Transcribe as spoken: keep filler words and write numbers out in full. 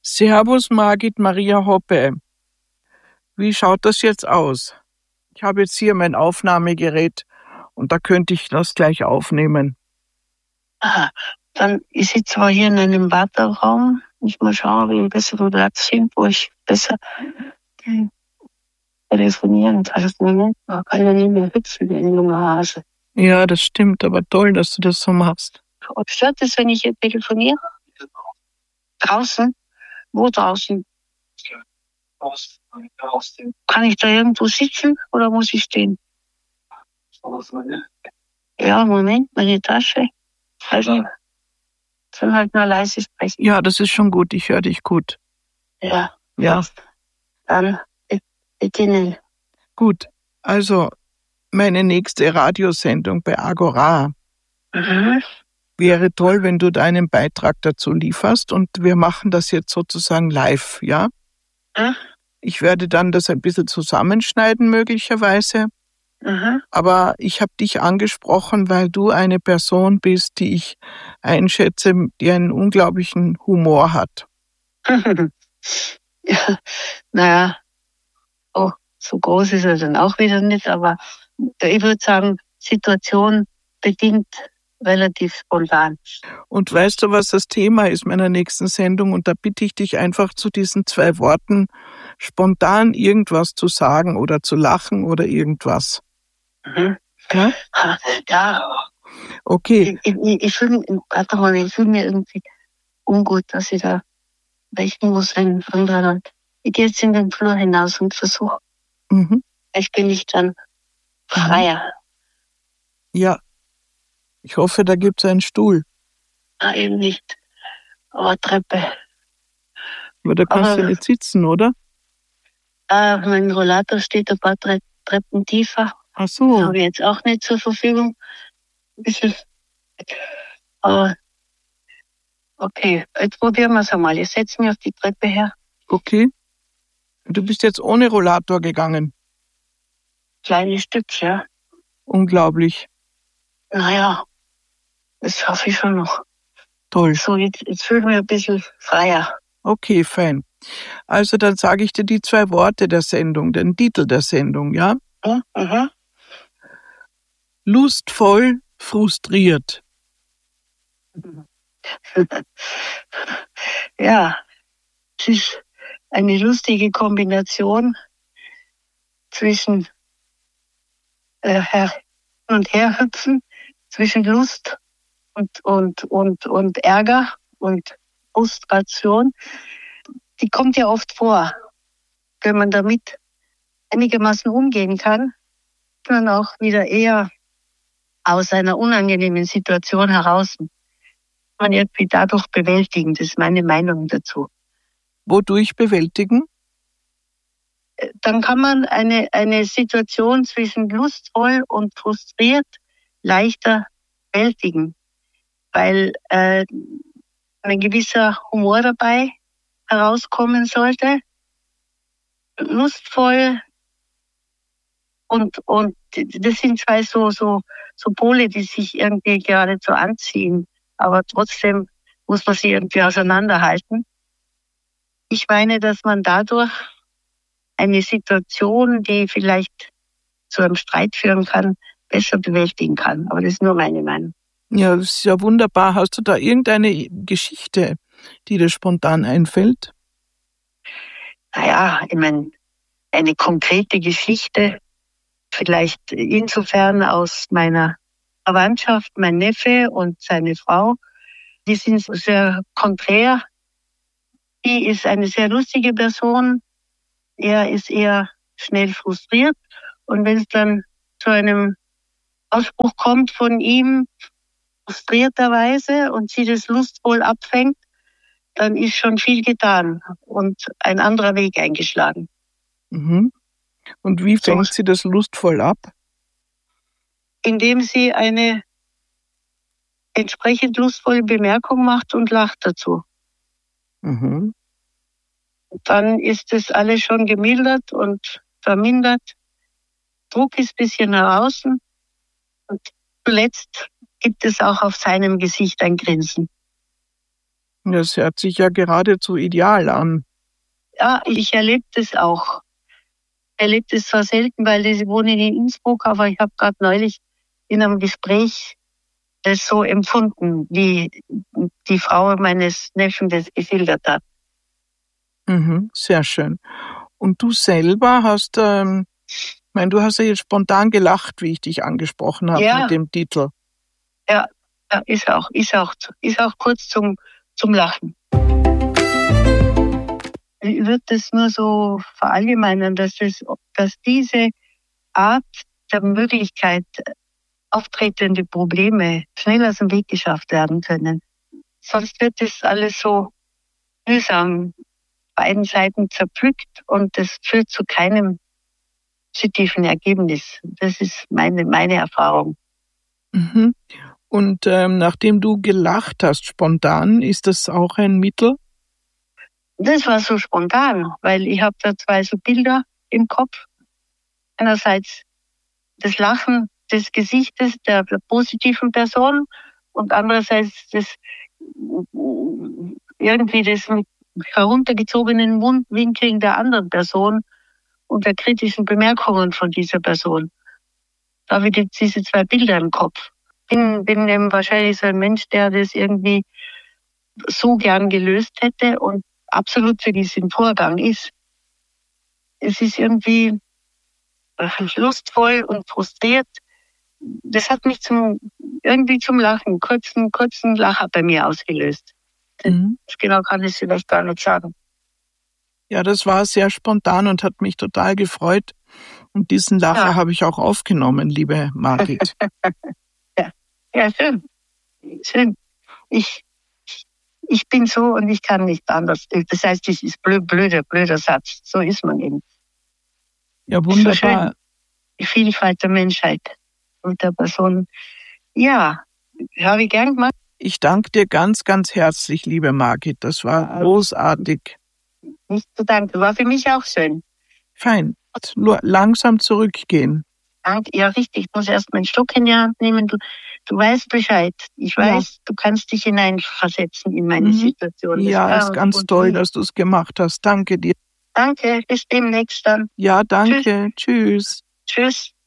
Servus Margit Maria Hoppe. Wie schaut das jetzt aus? Ich habe jetzt hier mein Aufnahmegerät und da könnte ich das gleich aufnehmen. Aha, dann, ich sitze zwar hier in einem Warteraum. Ich mal schauen, ob ich einen besseren Platz finde, wo ich besser telefonieren kann. Das Moment, man kann ja nicht mehr hüpfen wie ein junger Hase. Ja, das stimmt, aber toll, dass du das so machst. Ob stört es, wenn ich hier telefoniere? Draußen? Wo draußen? Kann ich da irgendwo sitzen oder muss ich stehen? Ja, Moment, meine Tasche. Also, soll halt nur leise sprechen. Ja, das ist schon gut, ich höre dich gut. Ja. Ja. Dann beginnen. Gut, also meine nächste Radiosendung bei Agora. Mhm. Wäre toll, wenn du deinen Beitrag dazu lieferst und wir machen das jetzt sozusagen live, ja? Mhm. Ich werde dann das ein bisschen zusammenschneiden möglicherweise, Mhm. aber ich habe dich angesprochen, weil du eine Person bist, die ich einschätze, die einen unglaublichen Humor hat. Ja, naja, oh, so groß ist er dann auch wieder nicht, aber ich würde sagen, Situation bedingt relativ spontan. Und weißt du, was das Thema ist meiner nächsten Sendung? Und da bitte ich dich einfach zu diesen zwei Worten spontan irgendwas zu sagen oder zu lachen oder irgendwas. Mhm. Ja? Ja. Okay. Ich, ich, ich fühle ich fühl mir irgendwie ungut, dass ich da rechnen muss, wenn andere. Ich gehe jetzt in den Flur hinaus und versuche. Mhm. Ich bin nicht dann freier. Ja. Ich hoffe, da gibt es einen Stuhl. Ah, eben nicht. Aber Treppe. Aber da kannst Aber, du nicht sitzen, oder? Äh, mein Rollator steht ein paar Tre- Treppen tiefer. Ach so. Habe ich jetzt auch nicht zur Verfügung. Ein bisschen. Aber okay, jetzt probieren wir es einmal. Ich setze mich auf die Treppe her. Okay. Du bist jetzt ohne Rollator gegangen. Kleines Stück, ja. Unglaublich. Naja, das schaffe ich schon noch. Toll. So, jetzt, jetzt fühle ich mich ein bisschen freier. Okay, fein. Also dann sage ich dir die zwei Worte der Sendung, den Titel der Sendung, ja? Mhm. Mhm. Lustvoll, frustriert. Ja, es ist eine lustige Kombination zwischen äh, her und her hüpfen, zwischen Lust und, und, und, und Ärger und Frustration. Die kommt ja oft vor. Wenn man damit einigermaßen umgehen kann, kann man auch wieder eher aus einer unangenehmen Situation heraus man irgendwie dadurch bewältigen. Das ist meine Meinung dazu. Wodurch bewältigen? Dann kann man eine, eine Situation zwischen lustvoll und frustriert leichter bewältigen, weil äh, ein gewisser Humor dabei herauskommen sollte. Lustvoll und, und das sind zwei so, so, so Pole, die sich irgendwie geradezu anziehen. Aber trotzdem muss man sie irgendwie auseinanderhalten. Ich meine, dass man dadurch eine Situation, die vielleicht zu einem Streit führen kann, besser bewältigen kann. Aber das ist nur meine Meinung. Ja, das ist ja wunderbar. Hast du da irgendeine Geschichte, die dir spontan einfällt? Naja, ich meine, eine konkrete Geschichte, vielleicht insofern aus meiner Verwandtschaft, mein Neffe und seine Frau, die sind sehr konträr. Die ist eine sehr lustige Person. Er ist eher schnell frustriert. Und wenn es dann zu einem Ausspruch kommt von ihm, frustrierterweise, und sie das lustvoll abfängt, dann ist schon viel getan und ein anderer Weg eingeschlagen. Mhm. Und wie fängt So, sie das lustvoll ab? indem sie eine entsprechend lustvolle Bemerkung macht und lacht dazu. Mhm. Dann ist das alles schon gemildert und vermindert. Druck ist ein bisschen nach außen. Und zuletzt gibt es auch auf seinem Gesicht ein Grinsen. Das hört sich ja geradezu ideal an. Ja, ich erlebe das auch. Ich erlebe das zwar selten, weil ich wohne in Innsbruck, aber ich habe gerade neulich in einem Gespräch das so empfunden, wie die Frau meines Neffen das geschildert hat. Mhm, sehr schön. Und du selber hast, ähm, ich meine, du hast ja jetzt spontan gelacht, wie ich dich angesprochen habe Ja. mit dem Titel. Ja, ja, ist auch, ist auch, ist auch kurz zum, zum Lachen. Ich würde das nur so verallgemeinern, dass, das, dass diese Art der Möglichkeit, auftretende Probleme schnell aus dem Weg geschafft werden können. Sonst wird das alles so mühsam beiden Seiten zerpflückt und das führt zu keinem positiven Ergebnis. Das ist meine, meine Erfahrung. Mhm. Und ähm, nachdem du gelacht hast, spontan, ist das auch ein Mittel? Das war so spontan, weil ich habe da zwei so Bilder im Kopf. Einerseits das Lachen des Gesichtes der, der positiven Person und andererseits das irgendwie das mit heruntergezogenen Mundwinkeln der anderen Person und der kritischen Bemerkungen von dieser Person. Da habe ich jetzt diese zwei Bilder im Kopf. Bin, bin eben wahrscheinlich so ein Mensch, der das irgendwie so gern gelöst hätte und absolut für diesen Vorgang ist. Es ist irgendwie lustvoll und frustriert. Das hat mich zum, irgendwie zum Lachen, kurzen, kurzen Lacher bei mir ausgelöst. Mhm. Genau kann ich vielleicht gar nicht sagen. Ja, das war sehr spontan und hat mich total gefreut. Und diesen Lacher Ja. habe ich auch aufgenommen, liebe Margit. ja. ja, schön. Schön. Ich, ich bin so und ich kann nicht anders. Das heißt, das ist blöd, blöder, blöder Satz. So ist man eben. Ja, wunderbar. So schön. Die Vielfalt der Menschheit und der Person. Ja, habe ich gern gemacht. Ich danke dir ganz, ganz herzlich, liebe Margit. Das war großartig. Nicht zu danken. War für mich auch schön. Fein. Nur langsam zurückgehen. Danke. Ja, richtig. Ich muss erst meinen Stock in die Hand nehmen. Du, du weißt Bescheid. Ich weiß, ja. Du kannst dich hineinversetzen in meine mhm. Situation. Das ja, ist ganz toll, dass du es gemacht hast. Danke dir. Danke. Bis demnächst dann. Ja, danke. Tschüss. Tschüss. Tschüss.